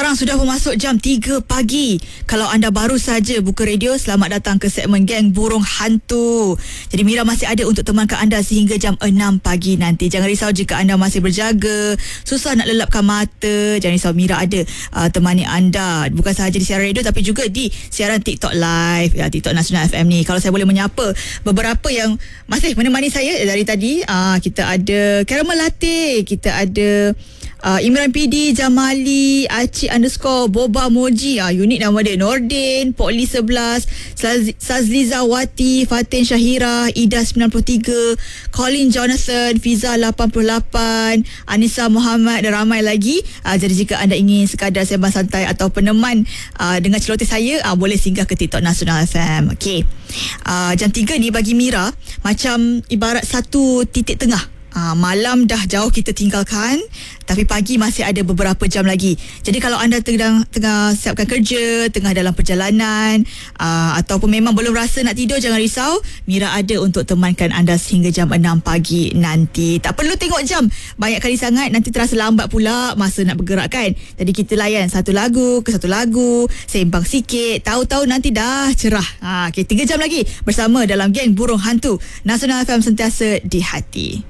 Sekarang sudah memasuk jam 3 pagi. Kalau anda baru saja buka radio, selamat datang ke segmen Geng Burung Hantu. Jadi Mira masih ada untuk temankan anda sehingga jam 6 pagi nanti. Jangan risau jika anda masih berjaga, susah nak lelapkan mata. Jangan risau, Mira ada temani anda. Bukan sahaja di siaran radio tapi juga di siaran TikTok Live, TikTok Nasional FM ni. Kalau saya boleh menyapa beberapa yang masih menemani saya dari tadi, kita ada Caramel Latte, kita ada Imran PD, Jamali, Aci_Boba Moji, unik nama dia, Nordin, Pokli 11, Sazliza Wati, Fatin Syahira, Ida 93, Colin Jonathan, Fiza 88, Anissa Muhammad dan ramai lagi. Jadi jika anda ingin sekadar sembang santai atau peneman dengan celoteh saya, boleh singgah ke TikTok Nasional FM. Okey. Jam 3 ni bagi Mira macam ibarat satu titik tengah. Malam dah jauh kita tinggalkan, tapi pagi masih ada beberapa jam lagi. Jadi kalau anda tengah siapkan kerja, tengah dalam perjalanan, ataupun memang belum rasa nak tidur, jangan risau, Mira ada untuk temankan anda sehingga jam 6 pagi nanti. Tak perlu tengok jam banyak kali sangat, nanti terasa lambat pula masa nak bergerak kan. Jadi kita layan satu lagu ke satu lagu, sembang sikit, tahu-tahu nanti dah cerah. 3 jam lagi bersama dalam Geng Burung Hantu Nasional FM, sentiasa di hati.